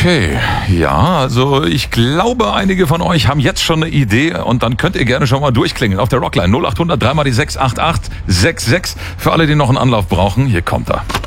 Okay, ja, also ich glaube, einige von euch haben jetzt schon eine Idee und dann könnt ihr gerne schon mal durchklingeln auf der Rockline 0800 3 mal die 688 66. Für alle, die noch einen Anlauf brauchen, hier kommt er.